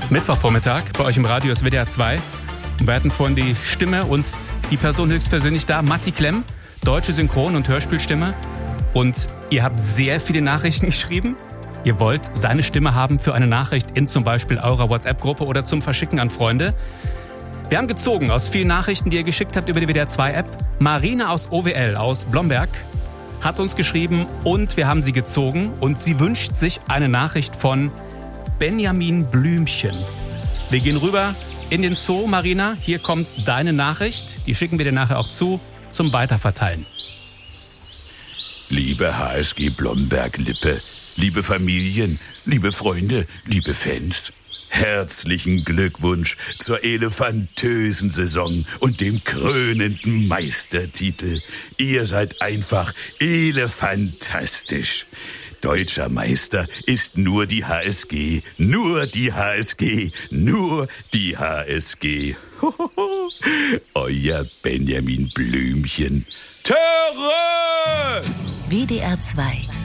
Mittwochvormittag bei euch im Radio ist WDR 2. Wir hatten vorhin die Stimme und die Person höchstpersönlich da, Matti Klemm, deutsche Synchron- und Hörspielstimme. Und ihr habt sehr viele Nachrichten geschrieben. Ihr wollt seine Stimme haben für eine Nachricht in zum Beispiel eurer WhatsApp-Gruppe oder zum Verschicken an Freunde. Wir haben gezogen aus vielen Nachrichten, die ihr geschickt habt über die WDR 2-App. Marina aus OWL, aus Blomberg, hat uns geschrieben und wir haben sie gezogen. Und sie wünscht sich eine Nachricht von Benjamin Blümchen. Wir gehen rüber in den Zoo, Marina. Hier kommt deine Nachricht. Die schicken wir dir nachher auch zum Weiterverteilen. Liebe HSG Blomberg-Lippe, liebe Familien, liebe Freunde, liebe Fans. Herzlichen Glückwunsch zur elefantösen Saison und dem krönenden Meistertitel. Ihr seid einfach elefantastisch. Deutscher Meister ist nur die HSG, nur die HSG, nur die HSG. Euer Benjamin Blümchen. Töre! WDR 2